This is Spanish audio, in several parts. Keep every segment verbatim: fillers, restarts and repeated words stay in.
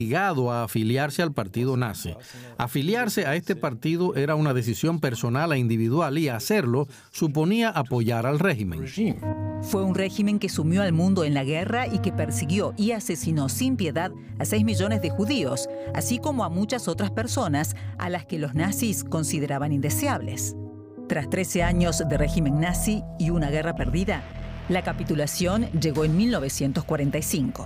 obligado a afiliarse al partido nazi. Afiliarse a este partido era una decisión personal e individual y hacerlo suponía apoyar al régimen. Fue un régimen que sumió al mundo en la guerra y que persiguió y asesinó sin piedad a seis millones de judíos, así como a muchas otras personas a las que los nazis consideraban indeseables. Tras trece años de régimen nazi y una guerra perdida, la capitulación llegó en mil novecientos cuarenta y cinco.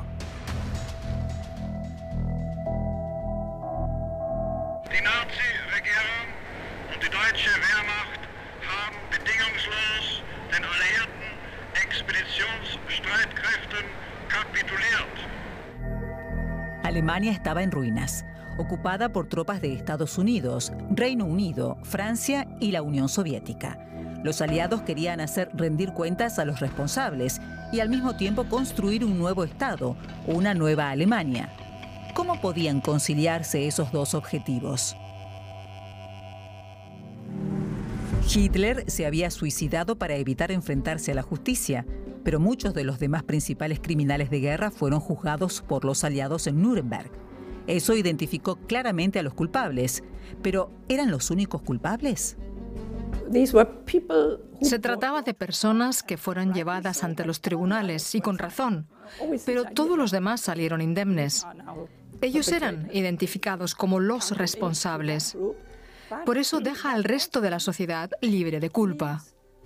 Die Nazi-Regierung und die deutsche Wehrmacht haben bedingungslos den alliierten Expeditionsstreitkräften kapituliert. Alemania estaba en ruinas, ocupada por tropas de Estados Unidos, Reino Unido, Francia y la Unión Soviética. Los aliados querían hacer rendir cuentas a los responsables y al mismo tiempo construir un nuevo Estado, una nueva Alemania. ¿Cómo podían conciliarse esos dos objetivos? Hitler se había suicidado para evitar enfrentarse a la justicia, pero muchos de los demás principales criminales de guerra fueron juzgados por los aliados en Nuremberg. Eso identificó claramente a los culpables, pero ¿eran los únicos culpables? Se trataba de personas que fueron llevadas ante los tribunales, y con razón, pero todos los demás salieron indemnes. Ellos eran identificados como los responsables. Por eso deja al resto de la sociedad libre de culpa.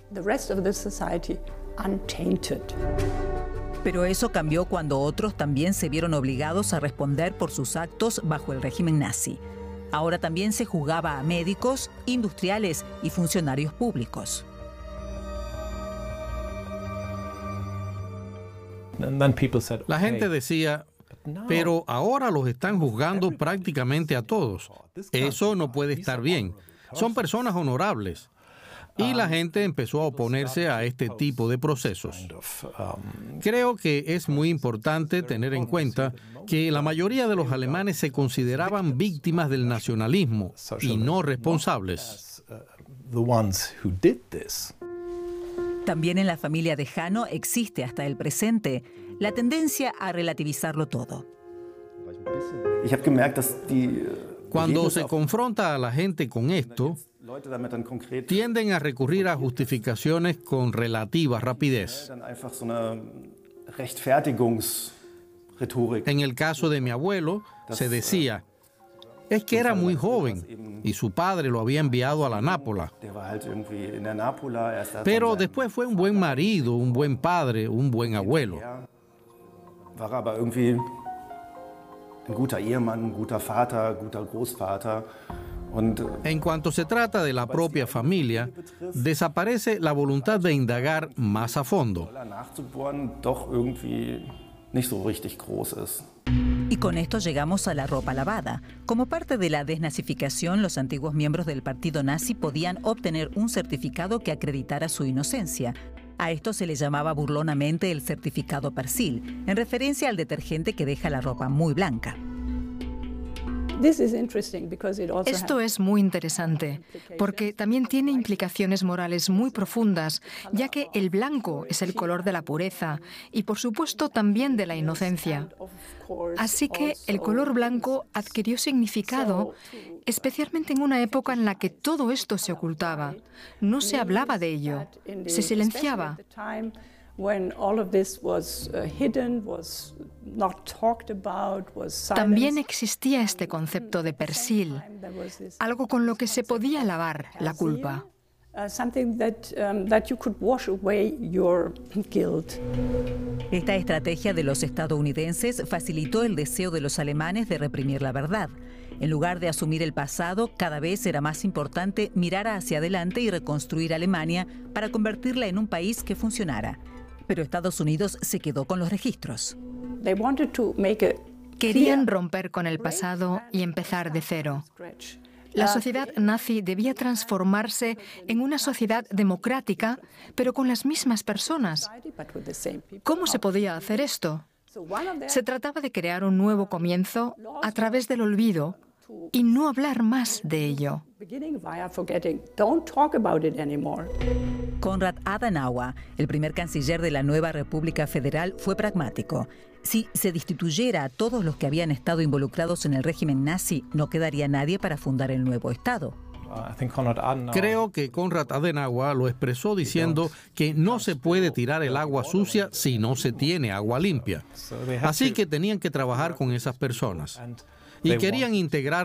Pero eso cambió cuando otros también se vieron obligados a responder por sus actos bajo el régimen nazi. Ahora también se juzgaba a médicos, industriales y funcionarios públicos. La gente decía, pero ahora los están juzgando prácticamente a todos. Eso no puede estar bien. Son personas honorables. Y la gente empezó a oponerse a este tipo de procesos. Creo que es muy importante tener en cuenta que la mayoría de los alemanes se consideraban víctimas del nacionalismo y no responsables. También en la familia de Hanno existe hasta el presente la tendencia a relativizarlo todo. Cuando se confronta a la gente con esto, tienden a recurrir a justificaciones con relativa rapidez. En el caso de mi abuelo, se decía, es que era muy joven y su padre lo había enviado a la nápola. Pero después fue un buen marido, un buen padre, un buen abuelo. En cuanto se trata de la propia familia, desaparece la voluntad de indagar más a fondo. Y con esto llegamos a la ropa lavada. Como parte de la desnazificación, los antiguos miembros del partido nazi podían obtener un certificado que acreditara su inocencia. A esto se le llamaba burlonamente el certificado Persil, en referencia al detergente que deja la ropa muy blanca. Esto es muy interesante, porque también tiene implicaciones morales muy profundas, ya que el blanco es el color de la pureza y, por supuesto, también de la inocencia. Así que el color blanco adquirió significado, especialmente en una época en la que todo esto se ocultaba. No se hablaba de ello, se silenciaba. También existía este concepto de persil, algo con lo que se podía lavar la culpa. Esta estrategia de los estadounidenses facilitó el deseo de los alemanes de reprimir la verdad. En lugar de asumir el pasado, cada vez era más importante mirar hacia adelante y reconstruir Alemania para convertirla en un país que funcionara. Pero Estados Unidos se quedó con los registros. Querían romper con el pasado y empezar de cero. La sociedad nazi debía transformarse en una sociedad democrática, pero con las mismas personas. ¿Cómo se podía hacer esto? Se trataba de crear un nuevo comienzo a través del olvido, y no hablar más de ello. Konrad Adenauer, el primer canciller de la nueva República Federal, fue pragmático. Si se destituyera a todos los que habían estado involucrados en el régimen nazi, no quedaría nadie para fundar el nuevo Estado. Creo que Konrad Adenauer lo expresó diciendo que no se puede tirar el agua sucia si no se tiene agua limpia. Así que tenían que trabajar con esas personas. Y querían integrar